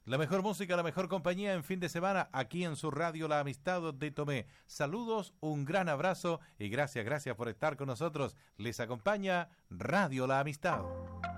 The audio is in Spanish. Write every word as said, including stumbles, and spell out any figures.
La mejor música, la mejor compañía en fin de semana, aquí en su radio La Amistad de Tomé. Saludos, un gran abrazo y gracias, gracias por estar con nosotros. Les acompaña Radio La Amistad.